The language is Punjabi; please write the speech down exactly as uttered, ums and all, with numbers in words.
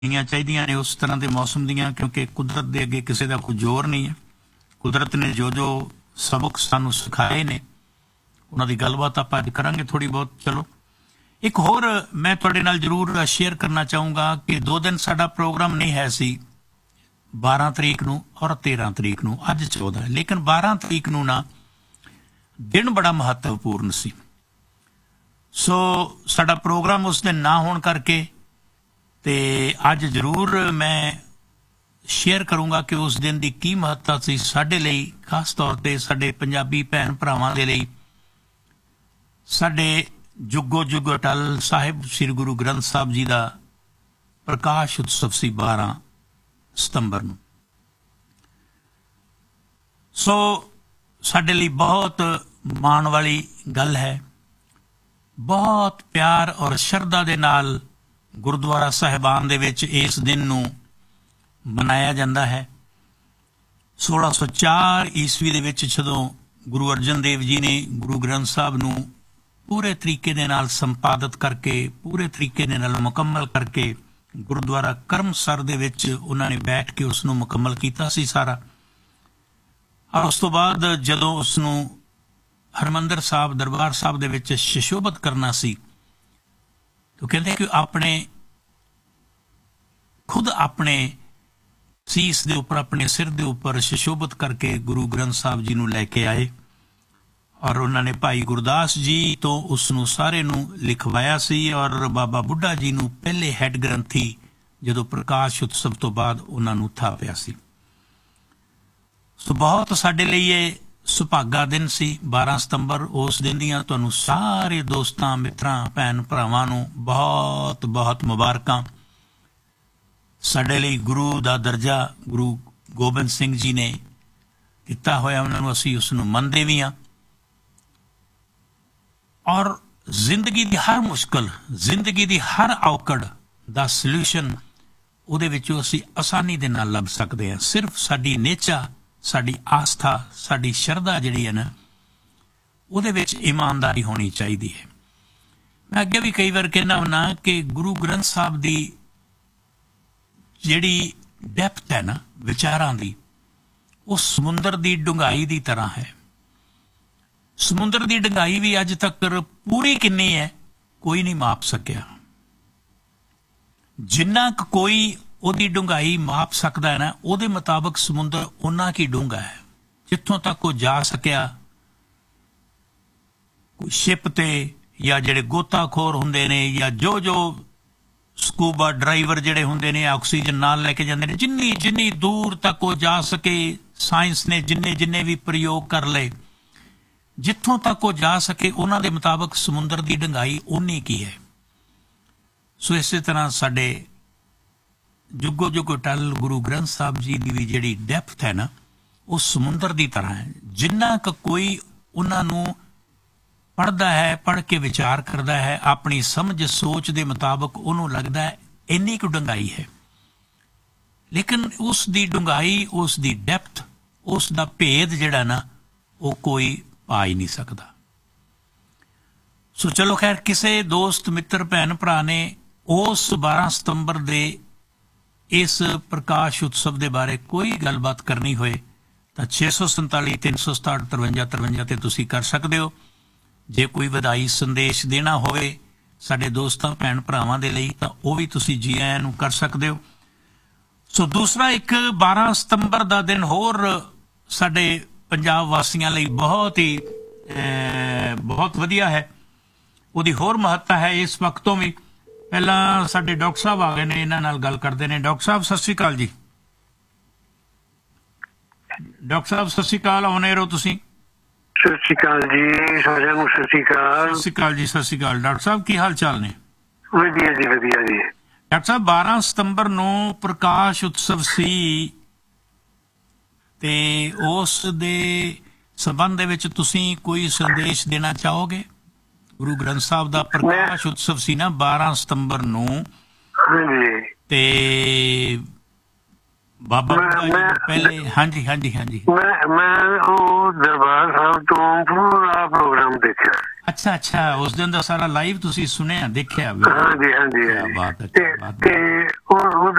ਹੋਣੀਆਂ ਚਾਹੀਦੀਆਂ ਨੇ ਉਸ ਤਰ੍ਹਾਂ ਦੇ ਮੌਸਮ ਦੀਆਂ, ਕਿਉਂਕਿ ਕੁਦਰਤ ਦੇ ਅੱਗੇ ਕਿਸੇ ਦਾ ਕੋਈ ਜ਼ੋਰ ਨਹੀਂ ਹੈ। ਕੁਦਰਤ ਨੇ ਜੋ ਜੋ ਸਬਕ ਸਾਨੂੰ ਸਿਖਾਏ ਨੇ ਉਹਨਾਂ ਦੀ ਗੱਲਬਾਤ ਆਪਾਂ ਅੱਜ ਕਰਾਂਗੇ ਥੋੜ੍ਹੀ ਬਹੁਤ। ਚਲੋ ਇੱਕ ਹੋਰ ਮੈਂ ਤੁਹਾਡੇ ਨਾਲ ਜ਼ਰੂਰ ਸ਼ੇਅਰ ਕਰਨਾ ਚਾਹੂੰਗਾ ਕਿ ਦੋ ਦਿਨ ਸਾਡਾ ਪ੍ਰੋਗਰਾਮ ਨਹੀਂ ਹੈ ਸੀ, ਬਾਰਾਂ ਤਰੀਕ ਨੂੰ ਔਰ ਤੇਰਾਂ ਤਰੀਕ ਨੂੰ, ਅੱਜ ਚੌਦਾਂ, ਲੇਕਿਨ ਬਾਰਾਂ ਤਰੀਕ ਨੂੰ ਨਾ ਦਿਨ ਬੜਾ ਮਹੱਤਵਪੂਰਨ ਸੀ। ਸੋ ਸਾਡਾ ਪ੍ਰੋਗਰਾਮ ਉਸ ਦਿਨ ਨਾ ਹੋਣ ਕਰਕੇ ਤੇ ਅੱਜ ਜ਼ਰੂਰ ਮੈਂ ਸ਼ੇਅਰ ਕਰੂੰਗਾ ਕਿ ਉਸ ਦਿਨ ਦੀ ਕੀ ਮਹੱਤਤਾ ਸੀ ਸਾਡੇ ਲਈ, ਖਾਸ ਤੌਰ ਤੇ ਸਾਡੇ ਪੰਜਾਬੀ ਭੈਣ ਭਰਾਵਾਂ ਦੇ ਲਈ। ਸਾਡੇ ਜੁਗੋ ਜੁਗ ਅਟਲ ਸਾਹਿਬ ਸ੍ਰੀ ਗੁਰੂ ਗ੍ਰੰਥ ਸਾਹਿਬ ਜੀ ਦਾ ਪ੍ਰਕਾਸ਼ ਉਤਸਵ ਸੀ ਬਾਰਾਂ ਸਤੰਬਰ ਨੂੰ। ਸੋ ਸਾਡੇ ਲਈ ਬਹੁਤ ਮਾਣ ਵਾਲੀ ਗੱਲ ਹੈ। ਬਹੁਤ ਪਿਆਰ ਔਰ ਸ਼ਰਧਾ ਦੇ ਨਾਲ ਗੁਰਦੁਆਰਾ ਸਾਹਿਬਾਨ ਦੇ ਵਿੱਚ ਇਸ ਦਿਨ ਨੂੰ ਮਨਾਇਆ ਜਾਂਦਾ ਹੈ। ਸੋਲਾਂ ਸੌ ਚਾਰ ਈਸਵੀ ਦੇ ਵਿੱਚ ਜਦੋਂ ਗੁਰੂ ਅਰਜਨ ਦੇਵ ਜੀ ਨੇ ਗੁਰੂ ਗ੍ਰੰਥ ਸਾਹਿਬ ਨੂੰ ਪੂਰੇ ਤਰੀਕੇ ਦੇ ਨਾਲ ਸੰਪਾਦਿਤ ਕਰਕੇ, ਪੂਰੇ ਤਰੀਕੇ ਦੇ ਨਾਲ ਮੁਕੰਮਲ ਕਰਕੇ ਗੁਰਦੁਆਰਾ ਕਰਮਸਰ ਦੇ ਵਿੱਚ ਉਹਨਾਂ ਨੇ ਬੈਠ ਕੇ ਉਸ ਨੂੰ ਮੁਕੰਮਲ ਕੀਤਾ ਸੀ ਸਾਰਾ। ਔਰ ਉਸ ਤੋਂ ਬਾਅਦ ਜਦੋਂ ਉਸ ਨੂੰ ਹਰਿਮੰਦਰ ਸਾਹਿਬ ਦਰਬਾਰ ਸਾਹਿਬ ਦੇ ਵਿੱਚ ਸੁਸ਼ੋਭਿਤ ਕਰਨਾ ਸੀ ਤਾਂ ਕਹਿੰਦੇ ਕਿ ਆਪਣੇ ਖੁਦ ਆਪਣੇ ਸੀਸ ਦੇ ਉੱਪਰ, ਆਪਣੇ ਸਿਰ ਦੇ ਉੱਪਰ ਸੁਸ਼ੋਭਿਤ ਕਰਕੇ ਗੁਰੂ ਗ੍ਰੰਥ ਸਾਹਿਬ ਜੀ ਨੂੰ ਲੈ ਕੇ ਆਏ ਔਰ ਉਹਨਾਂ ਨੇ ਭਾਈ ਗੁਰਦਾਸ ਜੀ ਤੋਂ ਉਸ ਨੂੰ ਸਾਰੇ ਨੂੰ ਲਿਖਵਾਇਆ ਸੀ ਔਰ ਬਾਬਾ ਬੁੱਢਾ ਜੀ ਨੂੰ ਪਹਿਲੇ ਹੈੱਡ ਗ੍ਰੰਥੀ ਜਦੋਂ ਪ੍ਰਕਾਸ਼ ਉਤਸਵ ਤੋਂ ਬਾਅਦ ਉਹਨਾਂ ਨੂੰ ਥਾਪਿਆ ਸੀ। ਸੋ ਬਹੁਤ ਸਾਡੇ ਲਈ ਇਹ ਸੁਭਾਗਾ ਦਿਨ ਸੀ ਬਾਰਾਂ ਸਤੰਬਰ। ਉਸ ਦਿਨ ਦੀਆਂ ਤੁਹਾਨੂੰ ਸਾਰੇ ਦੋਸਤਾਂ, ਮਿੱਤਰਾਂ, ਭੈਣ ਭਰਾਵਾਂ ਨੂੰ ਬਹੁਤ ਬਹੁਤ ਮੁਬਾਰਕਾਂ। ਸਾਡੇ ਲਈ ਗੁਰੂ ਦਾ ਦਰਜਾ ਗੁਰੂ ਗੋਬਿੰਦ ਸਿੰਘ ਜੀ ਨੇ ਦਿੱਤਾ ਹੋਇਆ, ਉਹਨਾਂ ਨੂੰ ਅਸੀਂ ਉਸ ਨੂੰ ਮੰਨਦੇ ਵੀ ਹਾਂ। ਔਰ ਜ਼ਿੰਦਗੀ ਦੀ ਹਰ ਮੁਸ਼ਕਲ, ਜ਼ਿੰਦਗੀ ਦੀ ਹਰ ਔਕੜ ਦਾ ਸਲਿਊਸ਼ਨ ਉਹਦੇ ਵਿੱਚੋਂ ਅਸੀਂ ਆਸਾਨੀ ਦੇ ਨਾਲ ਲੱਭ ਸਕਦੇ ਹਾਂ। ਸਿਰਫ ਸਾਡੀ ਨਿਹਚਾ, ਸਾਡੀ ਆਸਥਾ, ਸਾਡੀ ਸ਼ਰਧਾ ਜਿਹੜੀ ਹੈ ਨਾ, ਉਹਦੇ ਵਿੱਚ ਇਮਾਨਦਾਰੀ ਹੋਣੀ ਚਾਹੀਦੀ ਹੈ। ਮੈਂ ਅੱਗੇ ਵੀ ਕਈ ਵਾਰ ਕਹਿੰਦਾ ਹੁੰਦਾ ਕਿ ਗੁਰੂ ਗ੍ਰੰਥ ਸਾਹਿਬ ਦੀ ਜਿਹੜੀ ਡੈਪਥ ਹੈ ਨਾ ਵਿਚਾਰਾਂ ਦੀ, ਉਹ ਸਮੁੰਦਰ ਦੀ ਡੂੰਘਾਈ ਦੀ ਤਰ੍ਹਾਂ ਹੈ। ਸਮੁੰਦਰ ਦੀ ਡੂੰਘਾਈ ਵੀ ਅੱਜ ਤੱਕ ਪੂਰੀ ਕਿੰਨੀ ਹੈ ਕੋਈ ਨਹੀਂ ਮਾਪ ਸਕਿਆ। ਜਿੰਨਾ ਕੁ ਕੋਈ ਉਹਦੀ ਡੂੰਘਾਈ ਮਾਪ ਸਕਦਾ ਹੈ ਨਾ, ਉਹਦੇ ਮੁਤਾਬਕ ਸਮੁੰਦਰ ਓਨਾ ਕੀ ਡੂੰਘਾ ਹੈ। ਜਿੱਥੋਂ ਤੱਕ ਉਹ ਜਾ ਸਕਿਆ, ਕੋਈ ਸ਼ਿਪ ਤੇ ਜਾਂ ਜਿਹੜੇ ਗੋਤਾਖੋਰ ਹੁੰਦੇ ਨੇ ਜਾਂ ਜੋ ਜੋ ਸਕੂਬਾ ਡਰਾਈਵਰ ਜਿਹੜੇ ਹੁੰਦੇ ਨੇ ਆਕਸੀਜਨ ਨਾਲ ਲੈ ਕੇ ਜਾਂਦੇ ਨੇ, ਜਿੰਨੀ ਜਿੰਨੀ ਦੂਰ ਤੱਕ ਉਹ ਜਾ ਸਕੇ, ਸਾਇੰਸ ਨੇ ਜਿੰਨੇ ਜਿੰਨੇ ਵੀ ਪ੍ਰਯੋਗ ਕਰ ਲਏ, ਜਿੱਥੋਂ ਤੱਕ ਉਹ ਜਾ ਸਕੇ ਉਹਨਾਂ ਦੇ ਮੁਤਾਬਕ ਸਮੁੰਦਰ ਦੀ ਡੂੰਘਾਈ ਓਨੀ ਕੀ ਹੈ। ਸੋ ਇਸੇ ਤਰ੍ਹਾਂ ਸਾਡੇ ਜੁਗੋ ਜੁਗ ਅਟਲ ਗੁਰੂ ਗ੍ਰੰਥ ਸਾਹਿਬ ਜੀ ਦੀ ਵੀ ਜਿਹੜੀ ਡੈਪਥ ਹੈ ਨਾ, ਉਹ ਸਮੁੰਦਰ ਦੀ ਤਰ੍ਹਾਂ ਹੈ। ਜਿੰਨਾ ਕੁ ਕੋਈ ਉਹਨਾਂ ਨੂੰ ਪੜ੍ਹਦਾ ਹੈ, ਪੜ੍ਹ ਕੇ ਵਿਚਾਰ ਕਰਦਾ ਹੈ, ਆਪਣੀ ਸਮਝ ਸੋਚ ਦੇ ਮੁਤਾਬਕ ਉਹਨੂੰ ਲੱਗਦਾ ਹੈ ਇੰਨੀ ਕੁ ਡੂੰਘਾਈ ਹੈ। ਲੇਕਿਨ ਉਸ ਦੀ ਡੂੰਘਾਈ, ਉਸ ਦੀ ਡੈਪਥ, ਉਸ ਦਾ ਭੇਦ ਜਿਹੜਾ ਨਾ, ਉਹ ਕੋਈ ਪਾ ਹੀ ਨਹੀਂ ਸਕਦਾ। ਸੋ ਚਲੋ ਖੈਰ, ਕਿਸੇ ਦੋਸਤ, ਮਿੱਤਰ, ਭੈਣ ਭਰਾ ਨੇ ਉਸ ਬਾਰਾਂ ਸਤੰਬਰ ਦੇ ਇਸ ਪ੍ਰਕਾਸ਼ ਉਤਸਵ ਦੇ ਬਾਰੇ ਕੋਈ ਗੱਲਬਾਤ ਕਰਨੀ ਹੋਏ ਤਾਂ ਛੇ ਸੌ ਸੰਤਾਲੀ ਤਿੰਨ ਸੌ ਸਤਾਹਠ ਤਰਵੰਜਾ ਤਰਵੰਜਾ ਤੇ ਤੁਸੀਂ ਕਰ ਸਕਦੇ ਹੋ। ਜੇ ਕੋਈ ਵਧਾਈ ਸੰਦੇਸ਼ ਦੇਣਾ ਹੋਵੇ ਸਾਡੇ ਦੋਸਤਾਂ, ਭੈਣ ਭਰਾਵਾਂ ਦੇ ਲਈ ਤਾਂ ਉਹ ਵੀ ਤੁਸੀਂ ਜੀ ਆਇਆਂ ਨੂੰ ਕਰ ਸਕਦੇ ਹੋ। ਸੋ ਦੂਸਰਾ ਇੱਕ ਬਾਰਾਂ ਸਤੰਬਰ ਦਾ ਦਿਨ ਹੋਰ ਸਾਡੇ ਪੰਜਾਬ ਵਾਸੀਆਂ ਲਈ ਬਹੁਤ ਹੀ ਬਹੁਤ ਵਧੀਆ ਹੈ। ਉਹਦੀ ਹੋਰ ਮਹੱਤਤਾ ਹੈ ਇਸ ਵਕਤ ਤੋਂ ਵੀ। ਪਹਿਲਾਂ ਸਾਡੇ ਡਾਕਟਰ ਸਾਹਿਬ ਆ ਗਏ ਨੇ, ਇਹਨਾਂ ਨਾਲ ਗੱਲ ਕਰਦੇ ਨੇ। ਡਾਕਟਰ ਸਾਹਿਬ ਸਤਿ ਸ਼੍ਰੀ ਅਕਾਲ ਜੀ। ਡਾਕਟਰ ਸਾਹਿਬ ਸਤਿ ਸ਼੍ਰੀ ਅਕਾਲ, ਆਉਣੇ ਰਹੋ ਤੁਸੀਂ। ਸਤਿ ਸ਼੍ਰੀ ਅਕਾਲ ਜੀ, ਸਾਰਿਆਂ ਨੂੰ ਸਤਿ ਸ਼੍ਰੀ ਅਕਾਲ। ਸਤਿ ਸ਼੍ਰੀ ਅਕਾਲ ਜੀ, ਸਤਿ ਸ਼੍ਰੀ ਅਕਾਲ। ਡਾਕਟਰ ਸਾਹਿਬ ਕੀ ਹਾਲ ਚਾਲ ਨੇ? ਵਧੀਆ ਜੀ, ਵਧੀਆ ਜੀ। ਡਾਕਟਰ ਸਾਹਿਬ ਬਾਰਾਂ ਸਤੰਬਰ ਨੂੰ ਪ੍ਰਕਾਸ਼ ਉਤਸਵ ਸੀ ਤੇ ਉਸ ਦੇ ਸੰਬੰਧ ਦੇ ਵਿੱਚ ਤੁਸੀਂ ਕੋਈ ਸੰਦੇਸ਼ ਦੇਣਾ ਚਾਹੋਗੇ? ਗੁਰੂ ਗ੍ਰੰਥ ਸਾਹਿਬ ਦਾ ਪ੍ਰਕਾਸ਼ ਉਤਸਵ ਸੀ ਨਾ ਬਾਰਾਂ ਸਤੰਬਰ ਨੂੰ, ਤੇ ਬਾਬਾ ਮੈਂ- ਬੁੱਢਾ ਜੀ ਮੈਂ- ਦੇ ਪਹਿਲੇ ਹਾਂਜੀ ਹਾਂਜੀ ਹਾਂਜੀ ਮੈਂ ਮੈਂ ਉਹ ਦਰਬਾਰ ਸਾਹਿਬ ਤੋਂ ਪੂਰਾ ਪ੍ਰੋਗਰਾਮ ਦੇਖਿਆ। ਅੱਛਾ ਅੱਛਾ ਉਸ ਦਿਨ ਦਾ ਸਾਰਾ ਲਾਈਵ ਤੁਸੀਂ ਸੁਣਿਆ ਦੇਖਿਆ ਵੀ ਹਾਂਜੀ ਹਾਂਜੀ ਕਿਆ ਹਾਂਜੀ ਬਾਤ ਹੈ ਤੇ ਕਿਆ ਬਾਤ ਹੈ ਤੇ ਉਹ